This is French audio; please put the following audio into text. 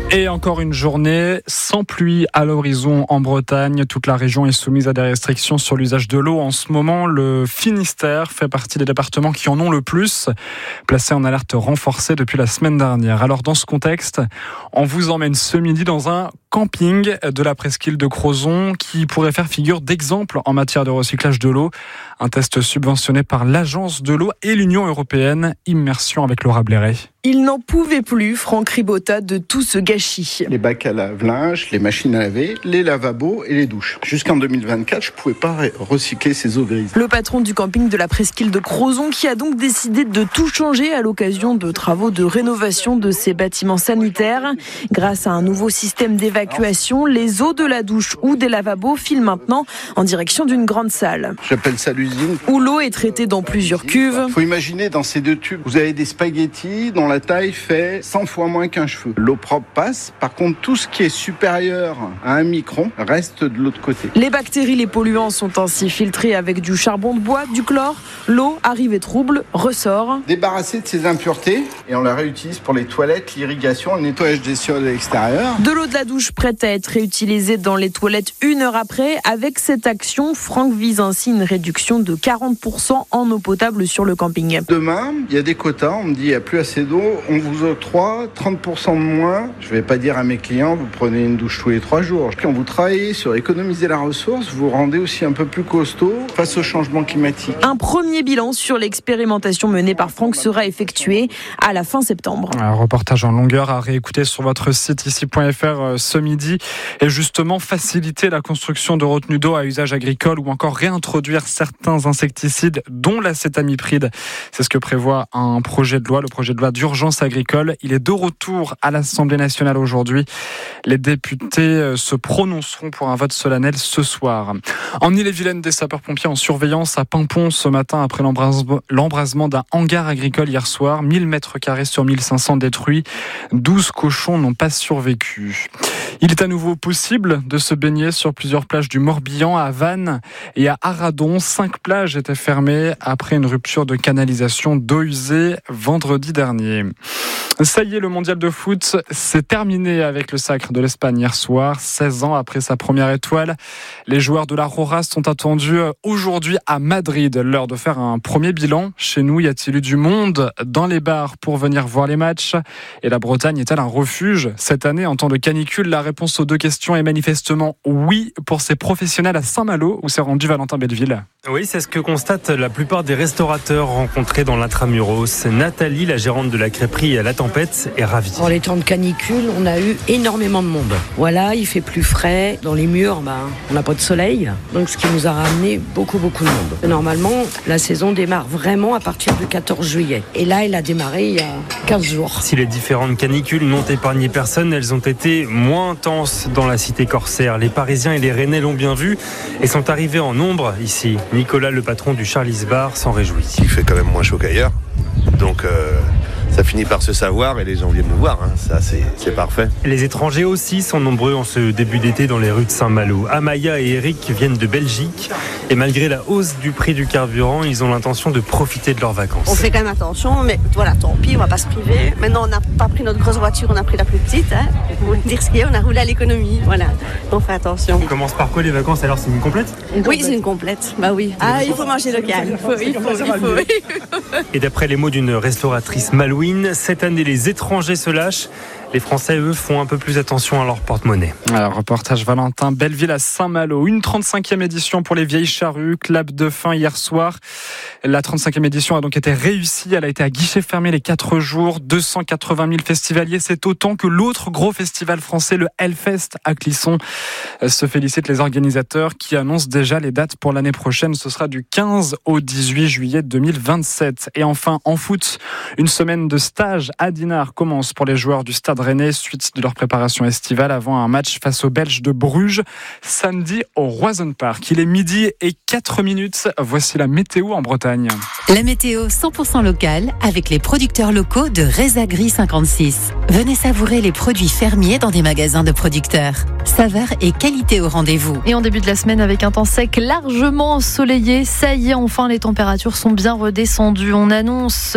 Et encore une journée sans pluie à l'horizon en Bretagne. Toute la région est soumise à des restrictions sur l'usage de l'eau. En ce moment, le Finistère fait partie des départements qui en ont le plus, placés en alerte renforcée depuis la semaine dernière. Alors dans ce contexte, on vous emmène ce midi dans un camping de la presqu'île de Crozon qui pourrait faire figure d'exemple en matière de recyclage de l'eau. Un test subventionné par l'Agence de l'eau et l'Union européenne. Immersion avec Laura Blairet. Il n'en pouvait plus, Franck Ribota, de tout ce gâchis. Les bacs à lave-linge, les machines à laver, les lavabos et les douches. Jusqu'en 2024, je ne pouvais pas recycler ces eaux grises. Le patron du camping de la presqu'île de Crozon qui a donc décidé de tout changer à l'occasion de travaux de rénovation de ses bâtiments sanitaires. Grâce à un nouveau système d'évacuation, les eaux de la douche ou des lavabos filent maintenant en direction d'une grande salle. J'appelle ça l'usine. Où l'eau est traitée dans plusieurs cuves. Il faut imaginer dans ces deux tubes, vous avez des spaghettis dont la taille fait 100 fois moins qu'un cheveu. L'eau propre passe, par contre tout ce qui est supérieur à 1 micron reste de l'autre côté. Les bactéries, les polluants sont ainsi filtrés avec du charbon de bois, du chlore. L'eau, arrivée trouble, ressort. Débarrassée de ces impuretés et on la réutilise pour les toilettes, l'irrigation, le nettoyage des sols à l'extérieur. De l'eau de la douche prête à être réutilisée dans les toilettes 1 heure après. Avec cette action, Franck vise ainsi une réduction de 40% en eau potable sur le camping. Demain, il y a des quotas, on me dit il n'y a plus assez d'eau, on vous octroie 30% de moins. Je ne vais pas dire à mes clients, vous prenez une douche tous les 3 jours. Quand vous travaillez sur économiser la ressource, vous rendez aussi un peu plus costaud face au changement climatique. Un premier bilan sur l'expérimentation menée par Franck sera effectué à la fin septembre. Un reportage en longueur à réécouter sur votre site ici.fr ce midi. Et justement, faciliter la construction de retenues d'eau à usage agricole ou encore réintroduire certains insecticides, dont l'acétamipride. C'est ce que prévoit un projet de loi, le projet de loi d'urgence agricole. Il est de retour à l'Assemblée nationale aujourd'hui. Les députés se prononceront pour un vote solennel ce soir. En Ille-et-Vilaine, des sapeurs-pompiers en surveillance à Paimpont ce matin après l'embrasement d'un hangar agricole hier soir. 1000 mètres carrés sur 1500 détruits. 12 cochons n'ont pas survécu. Il est à nouveau possible de se baigner sur plusieurs plages du Morbihan, à Vannes et à Arradon. 5 plages étaient fermées après une rupture de canalisation d'eau usée vendredi dernier. Ça y est, le mondial de foot, c'est terminé avec le sacre de l'Espagne hier soir. 16 ans après sa première étoile, les joueurs de la Roja sont attendus aujourd'hui à Madrid. L'heure de faire un premier bilan. Chez nous, y a-t-il eu du monde dans les bars pour venir voir les matchs? Et la Bretagne est-elle un refuge cette année en temps de canicule? La réponse aux 2 questions est manifestement oui pour ces professionnels à Saint-Malo où s'est rendu Valentin Belleville. Oui, c'est ce que constatent la plupart des restaurateurs rencontrés dans l'intramuros. Nathalie, la gérante de la crêperie à La Tempête, est ravie. Dans les temps de canicule, on a eu énormément de monde. Voilà, il fait plus frais. Dans les murs, on n'a pas de soleil. Donc, ce qui nous a ramené beaucoup de monde. Normalement, la saison démarre vraiment à partir du 14 juillet. Et là, elle a démarré il y a 15 jours. Si les différentes canicules n'ont épargné personne, elles ont été moins intenses dans la cité corsaire. Les Parisiens et les Rennais l'ont bien vu et sont arrivés en nombre ici. Nicolas, le patron du Charlie's Bar, s'en réjouit. Il fait quand même moins chaud qu'ailleurs, donc ça finit par se savoir et les gens viennent nous voir, ça c'est parfait. Les étrangers aussi sont nombreux en ce début d'été dans les rues de Saint-Malo. Amaya et Eric viennent de Belgique et malgré la hausse du prix du carburant, ils ont l'intention de profiter de leurs vacances. On fait quand même attention, mais voilà, tant pis, on va pas se priver. Maintenant, on n'a pas pris notre grosse voiture, on a pris la plus petite. Pour dire ce qu'il y a, on a roulé à l'économie, voilà. On fait attention. On commence par quoi les vacances alors? C'est une complète? Oui, c'est une complète, bah oui. Ah, il faut manger local, il faut. Et d'après les mots d'une restauratrice malouine, cette année les étrangers se lâchent. Les Français, eux, font un peu plus attention à leur porte-monnaie. Alors, reportage Valentin Belleville à Saint-Malo. Une 35e édition pour les Vieilles Charrues. Clap de fin hier soir. La 35e édition a donc été réussie. Elle a été à guichet fermé les 4 jours. 280 000 festivaliers. C'est autant que l'autre gros festival français, le Hellfest à Clisson. Se félicitent les organisateurs qui annoncent déjà les dates pour l'année prochaine. Ce sera du 15 au 18 juillet 2027. Et enfin, en foot, une semaine de stage à Dinard commence pour les joueurs du Stade Rennais suite de leur préparation estivale avant un match face aux Belges de Bruges samedi au Roison Park. Il est 12h04. Voici la météo en Bretagne. La météo 100% locale avec les producteurs locaux de Rezagri 56. Venez savourer les produits fermiers dans des magasins de producteurs. Saveur et qualité au rendez-vous. Et en début de la semaine avec un temps sec largement ensoleillé, ça y est, enfin les températures sont bien redescendues. On annonce